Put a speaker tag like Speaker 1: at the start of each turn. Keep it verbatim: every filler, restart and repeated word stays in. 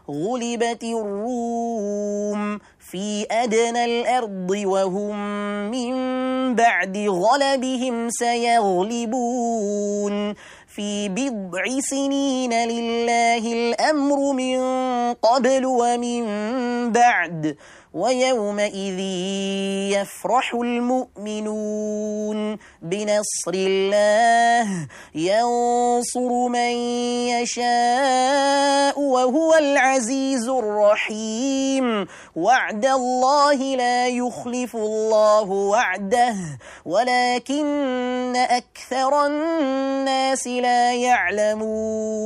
Speaker 1: غلبت الروم في أدنى الأرض وهم من بعد غلبهم سيغلبون في بضع سنين لله الأمر من قبل ومن بعد ويومئذ يفرح المؤمنون بنصر الله ينصر من يشاء وهو العزيز الرحيم وعد الله لا يخلف الله وعده ولكن أكثر الناس لا يعلمون.